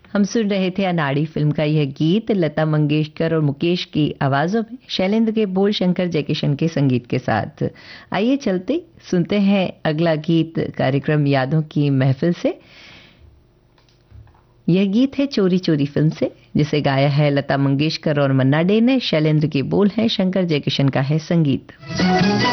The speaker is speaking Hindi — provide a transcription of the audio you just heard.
हम सुन रहे थे अनाड़ी फिल्म का यह गीत लता मंगेशकर और मुकेश की आवाजों में, शैलेंद्र के बोल, शंकर जयकिशन के संगीत के साथ। आइए चलते सुनते हैं अगला गीत कार्यक्रम यादों की महफिल से। यह गीत है चोरी चोरी फिल्म से, जिसे गाया है लता मंगेशकर और मन्ना डे ने। शैलेंद्र के बोल हैं, शंकर जयकिशन का है संगीत।